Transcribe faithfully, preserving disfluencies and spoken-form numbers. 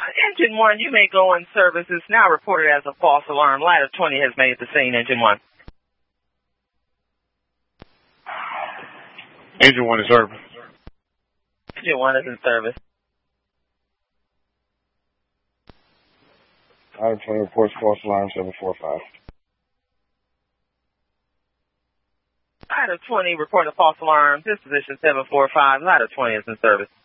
Engine one, you may go in service. It's now reported as a false alarm. Ladder twenty has made the scene, Engine one. Engine one in service. Engine one is in service. Ladder twenty reports false alarm seven four five. Ladder twenty reporting a false alarm. Disposition seven four five. Ladder twenty is in service.